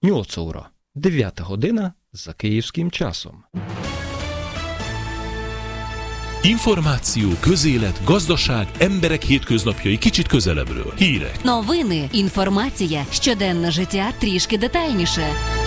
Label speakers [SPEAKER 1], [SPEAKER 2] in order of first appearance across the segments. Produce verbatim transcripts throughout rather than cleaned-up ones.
[SPEAKER 1] nyolc óra, дев'ята година за kиївським часом.
[SPEAKER 2] Információ, közélet, gazdaság, emberek hétköznapjai kicsit közelebbről. Hírek.
[SPEAKER 3] Новини, інформація, щоденне життя трішки детальніше.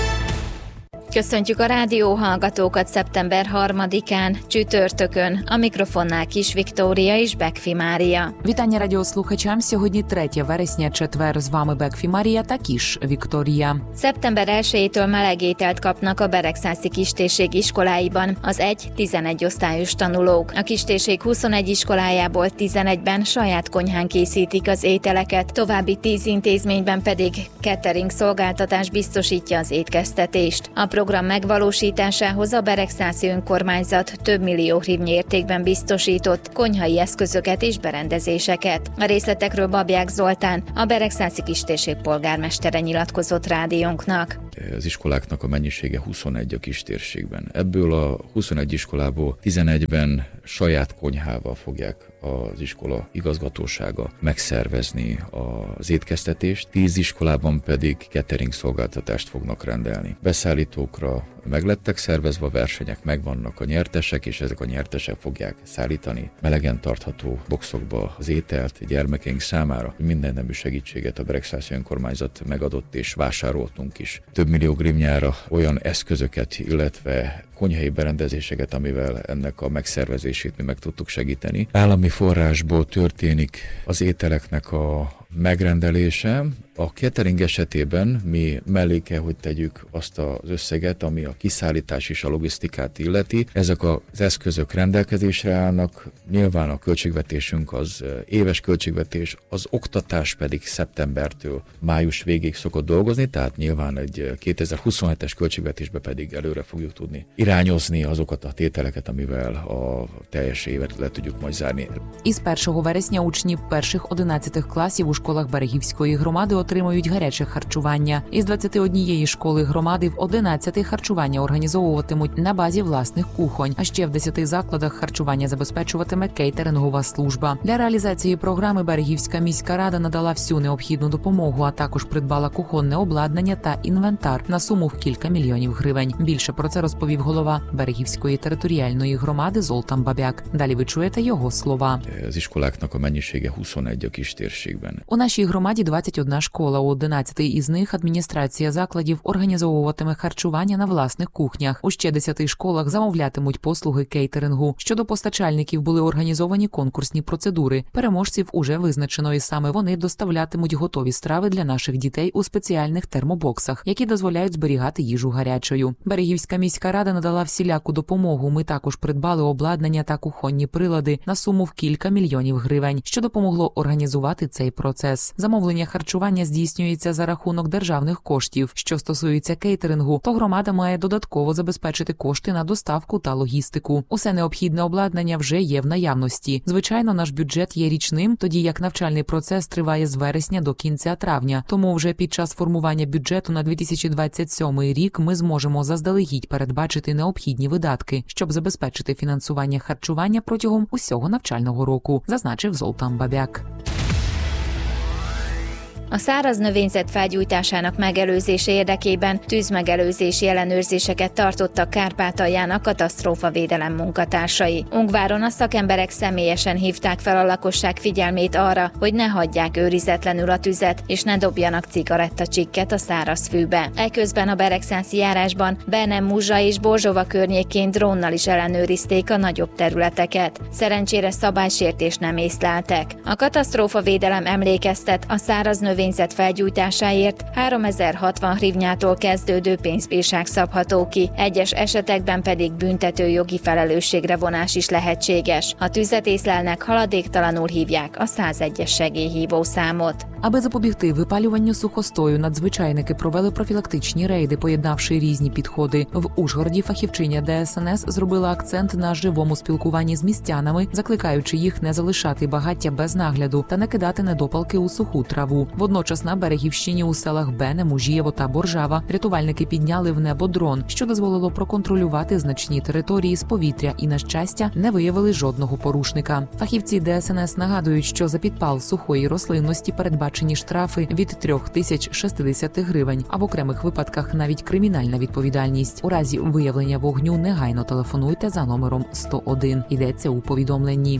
[SPEAKER 4] Köszöntjük a rádióhallgatókat szeptember harmadikán, csütörtökön. A mikrofonnál Kis Viktória és Bekfi Mária.
[SPEAKER 5] Вітання радіослухачам. Сьогодні третє вересня, четвер. З вами Бекфі Марія та Кіш Вікторія.
[SPEAKER 4] Szeptember elsejétől meleg ételt kapnak a Beregszászi Kistérség iskoláiban az egy-tizenegy osztályos tanulók. A kistérség huszonegy iskolájából tizenegyben saját konyhán készítik az ételeket, további tíz intézményben pedig catering szolgáltatás biztosítja az étkeztetést. A program megvalósításához a Beregszászi önkormányzat több millió hrivnyi értékben biztosított konyhai eszközöket és berendezéseket. A részletekről Babják Zoltán, a Beregszászi Kistérség polgármestere nyilatkozott rádiónknak.
[SPEAKER 6] Az iskoláknak a mennyisége huszonegy a kistérségben. Ebből a huszonegy iskolából tizenegyben saját konyhával fogják az iskola igazgatósága megszervezni az étkeztetést, tíz iskolában pedig catering szolgáltatást fognak rendelni. Beszállítókra meglettek szervezve a versenyek, megvannak a nyertesek, és ezek a nyertesek fogják szállítani melegen tartható boxokba az ételt gyermekeink számára. Minden nemű segítséget a Beregszászi önkormányzat megadott, és vásároltunk is több millió grivnyára olyan eszközöket, illetve konyhai berendezéseket, amivel ennek a megszervezését mi meg tudtuk segíteni. Állami forrásból történik az ételeknek a megrendelése. A catering esetében mi mellé kell, hogy tegyük azt az összeget, ami a kiszállítás és a logisztikát illeti. Ezek az eszközök rendelkezésre állnak, nyilván a költségvetésünk az éves költségvetés, az oktatás pedig szeptembertől május végéig szokott dolgozni, tehát nyilván egy kétezer-huszonhetes költségvetésbe pedig előre fogjuk tudni irányozni azokat a tételeket, amivel a teljes évet le tudjuk majd zárni.
[SPEAKER 5] Із першого вересня учні перших-одинадцятих класів у школах Берегівської громади отримують гаряче харчування. Із двадцяти однієї школи громади в одинадцяти харчування організовуватимуть на базі власних кухонь, а ще в десяти закладах харчування забезпечуватиме кейтерингова служба. Для реалізації програми Берегівська міська рада надала всю необхідну допомогу, а також придбала кухонне обладнання та інвентар на суму в кілька мільйонів гривень. Більше про це розповів голова Берегівської територіальної громади Золтан Бабяк. Далі ви чуєте його слова.
[SPEAKER 6] Az iskoláknak a mennyisége huszonegy a kistérségben.
[SPEAKER 5] У нашій громаді двадцять одна школа, у одинадцяти із них адміністрація закладів організовуватиме харчування на власних кухнях. У ще десяти школах замовлятимуть послуги кейтерингу. Щодо постачальників були організовані конкурсні процедури. Переможців уже визначено, і саме вони доставлятимуть готові страви для наших дітей у спеціальних термобоксах, які дозволяють зберігати їжу гарячою. Берегівська міська рада надала всіляку допомогу. Ми також придбали обладнання та кухонні прилади на суму в кілька мільйонів гривень, що допомогло організувати цей процес. Замовлення харчування здійснюється за рахунок державних коштів. Що стосується кейтерингу, то громада має додатково забезпечити кошти на доставку та логістику. Усе необхідне обладнання вже є в наявності. Звичайно, наш бюджет є річним, тоді як навчальний процес триває з вересня до кінця травня. Тому вже під час формування бюджету на дві тисячі двадцять сьомий рік ми зможемо заздалегідь передбачити необхідні видатки, щоб забезпечити фінансування харчування протягом усього навчального року, зазначив Золтан Бабяк.
[SPEAKER 4] A száraz növényzet felgyújtásának megelőzése érdekében tűzmegelőzési ellenőrzéseket tartottak Kárpátalján a katasztrófavédelem munkatársai. Ungváron a szakemberek személyesen hívták fel a lakosság figyelmét arra, hogy ne hagyják őrizetlenül a tüzet, és ne dobjanak cigarettacsikket a száraz fűbe. Eközben a Beregszászi járásban Bernem Muzsa és Borzsova környékén drónnal is ellenőrizték a nagyobb területeket. Szerencsére szabálysértést nem észleltek. A katasztrófavédelem emlékeztet a száraz növényzet növényzet felgyújtásáért háromezer-hatvan hrivnyától kezdődő pénzbírság szabható ki, egyes esetekben pedig büntető jogi felelősségre vonás is lehetséges. Ha tüzet észlelnek, haladéktalanul hívják a százegyes segélyhívó számot.
[SPEAKER 5] Аби запобігти випалюванню сухостою, надзвичайники провели профілактичні рейди, поєднавши різні підходи. В Ужгороді фахівчиня Де Ес Ен Ес зробила акцент на живому спілкуванні з містянами, закликаючи їх не залишати багаття без нагляду та не кидати недопалки у суху траву. Водночас на Берегівщині у селах Бене, Мужієво та Боржава рятувальники підняли в небо дрон, що дозволило проконтролювати значні території з повітря і, на щастя, не виявили жодного порушника. Фахівці Де Ес Ен Ес нагадують, що за підпал сухої рослинності передбачені штрафи від трьох тисяч шістдесят гривень, а в окремих випадках навіть кримінальна відповідальність. У разі виявлення вогню негайно телефонуйте за номером сто один. Йдеться у повідомленні.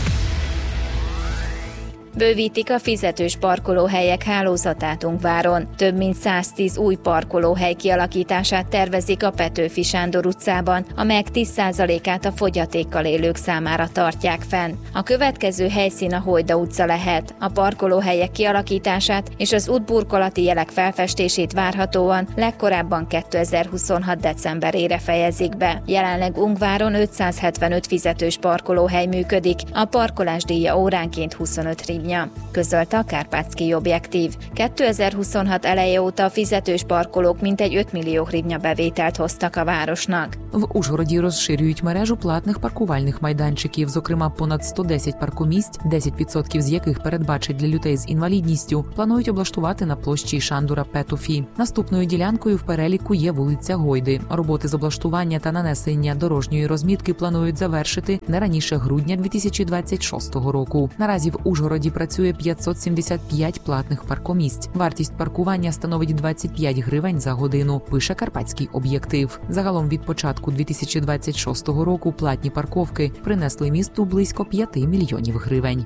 [SPEAKER 4] Bővítik a fizetős parkolóhelyek hálózatát Ungváron. Több mint száztíz új parkolóhely kialakítását tervezik a Petőfi Sándor utcában, amelyek tíz százalékát a fogyatékkal élők számára tartják fenn. A következő helyszín a Hojda utca lehet. A parkolóhelyek kialakítását és az útburkolati jelek felfestését várhatóan legkorábban kétezer-huszonhat decemberére fejezik be. Jelenleg Ungváron ötszázhetvenöt fizetős parkolóhely működik, a parkolás díja óránként huszonöt hrivnya, közölte a Kárpátszkij Objektív. kétezer-huszonhat eleje óta a fizetős parkolók mintegy öt millió hrivnya bevételt hoztak a városnak.
[SPEAKER 5] В Ужгороді розширюють мережу платних паркувальних майданчиків, зокрема понад сто десять паркомісць, десять відсотків з яких передбачать для людей з інвалідністю, планують облаштувати на площі Шандора Петофі. Наступною ділянкою в переліку є вулиця Гойди. Роботи з облаштування та нанесення дорожньої розмітки планують завершити не раніше грудня дві тисячі двадцять шостого року. Наразі в Ужгороді працює п'ятсот сімдесят п'ять платних паркомісць. Вартість паркування становить двадцять п'ять гривень за годину, пише Карпатський Об'єктив. Загалом від початку дві тисячі двадцять шостого року платні парковки принесли місту близько п'яти мільйонів гривень.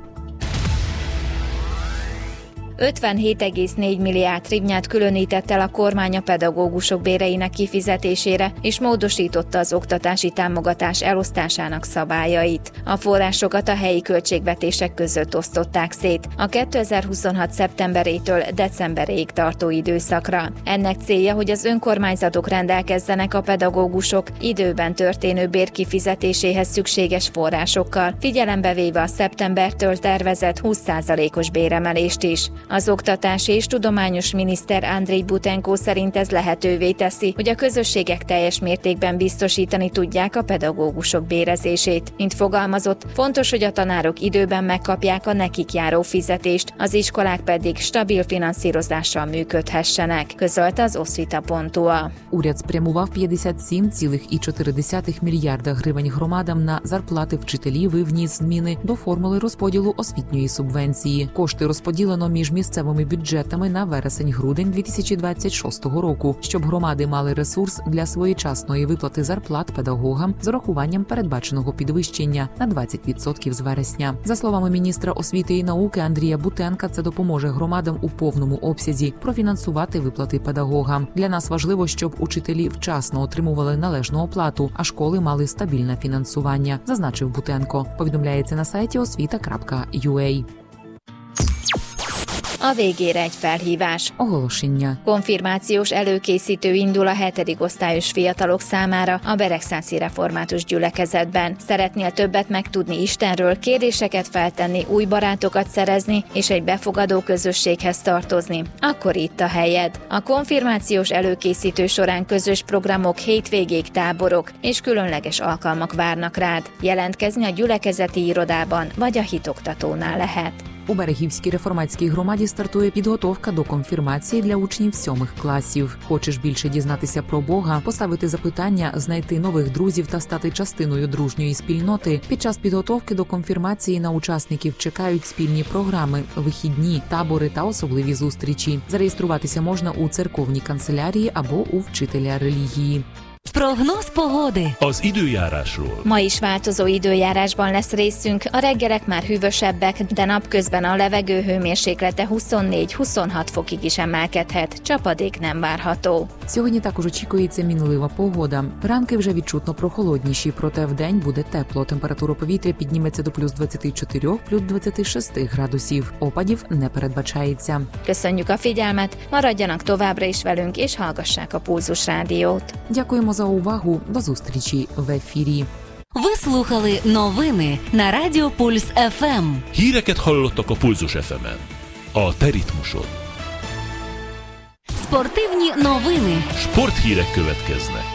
[SPEAKER 4] ötvenhét egész négy milliárd hrivnyát különített el a kormány a pedagógusok béreinek kifizetésére, és módosította az oktatási támogatás elosztásának szabályait. A forrásokat a helyi költségvetések között osztották szét a kétezer-huszonhat szeptemberétől decemberéig tartó időszakra. Ennek célja, hogy az önkormányzatok rendelkezzenek a pedagógusok időben történő bérkifizetéséhez szükséges forrásokkal, figyelembe véve a szeptembertől tervezett húsz százalékos béremelést is. Az oktatási és tudományos miniszter Andrej Butenko szerint ez lehetővé teszi, hogy a közösségek teljes mértékben biztosítani tudják a pedagógusok bérezését. Mint fogalmazott, fontos, hogy a tanárok időben megkapják a nekik járó fizetést, az iskolák pedig stabil finanszírozással működhessenek, közölte az Osvita pont hu a.
[SPEAKER 5] Уряд спрямував п'ятдесят сім цілих чотири десятих мільярда гривень громадам на зарплати вчителів і вніс зміни до формули розподілу освітньої субвенції. Кошти розподілено між місцевими бюджетами на вересень-грудень дві тисячі двадцять шостого року, щоб громади мали ресурс для своєчасної виплати зарплат педагогам з урахуванням передбаченого підвищення на двадцять відсотків з вересня. За словами міністра освіти і науки Андрія Бутенка, це допоможе громадам у повному обсязі профінансувати виплати педагогам. Для нас важливо, щоб учителі вчасно отримували належну оплату, а школи мали стабільне фінансування, зазначив Бутенко. Повідомляється на сайті освіта крапка ю а.
[SPEAKER 4] A végére egy felhívás.
[SPEAKER 5] Оголошення.
[SPEAKER 4] Konfirmációs előkészítő indul a hetedik osztályos fiatalok számára a Beregszászi Református Gyülekezetben. Szeretnél többet megtudni Istenről, kérdéseket feltenni, új barátokat szerezni és egy befogadó közösséghez tartozni? Akkor itt a helyed. A konfirmációs előkészítő során közös programok, hétvégék, táborok és különleges alkalmak várnak rád. Jelentkezni a gyülekezeti irodában vagy a hitoktatónál lehet.
[SPEAKER 5] У Берегівській реформатській громаді стартує підготовка до конфірмації для учнів сьомих класів. Хочеш більше дізнатися про Бога, поставити запитання, знайти нових друзів та стати частиною дружньої спільноти? Під час підготовки до конфірмації на учасників чекають спільні програми, вихідні, табори та особливі зустрічі. Зареєструватися можна у церковній канцелярії або у вчителя релігії.
[SPEAKER 3] Прогноz pogody.
[SPEAKER 2] Az időjárásról.
[SPEAKER 4] Ma is változó időjárásban lesz részünk, a reggelek már hűvösebbek, de napközben a levegő hőmérséklete huszonnégy-huszonhat fokig is emelkedhet, csapadék nem várható.
[SPEAKER 5] Сьогодні також очікується мінлива погода. Ранки вже відчутно прохолодніші, проте вдень буде тепло. Температура повітря підніметься до плюс двадцять чотири – плюс двадцять шість градусів. Опадів не передбачається.
[SPEAKER 4] Köszönjük a figyelmet, maradjanak továbbra is velünk és hallgassák a Pulzus Rádiót.
[SPEAKER 5] Дякуємо за увагу. До зустрічі в ефірі.
[SPEAKER 3] Ви слухали новини на Радіо Пульс еф ем.
[SPEAKER 2] Híreket hallottak a Pulzus еф емен. A te ritmusod.
[SPEAKER 3] Спортивні новини.
[SPEAKER 2] Sporthírek következnek.